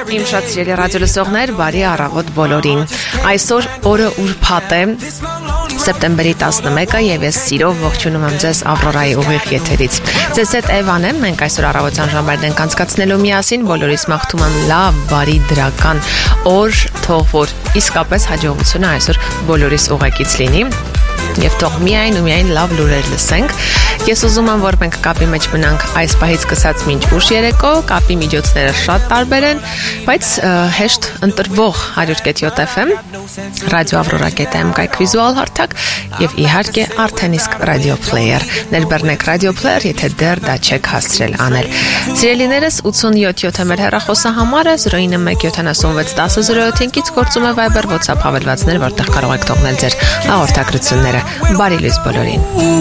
Իմ շատ սիրելի ռադիոլսողներ, բարի առավոտ բոլորին։ Այսօր օրը ուրբաթ է, սեպտեմբերի 11-ը եւ ես սիրով ողջունում եմ ձեզ Ավրորայի ուղիղ եթերից։ Ձեզ հետ Էվան եմ, մենք այսօր առավոտյան ժամերն ենք անցկացնելու միասին, բոլորիս մաղթում եմ լավ, բարի, դրական օր, թող որ իսկապես հաջողությունը այսօր բոլորիս ուղեկից լինի։ Եվ թող միայն ու միայն լավ լուրեր լսենք։ Ես ուզում եմ, որ մենք կապի մեջ մնանք այս պահից սկսած մինչ ուշ երեկո, կապի միջոցները շատ տարբեր են, բայց հեշտ ընտրվող 100.7 FM, ռադիո Ավրորա.am կայք վիզուալ հարթակ եւ իհարկե արդեն իսկ ռադիո պլեյեր։ Ներբեռնեք ռադիո պլեյեր, եթե դեռ դա չեք հասցրել անել։ Սիրելիներս 87 է մեր հեռախոսահամարը 091761007-ից գործում է Viber, WhatsApp հավելվածներ, որտեղ կարող եք թողնել ձեր հաղորդագրությունները։ Բարի լույս բոլորին։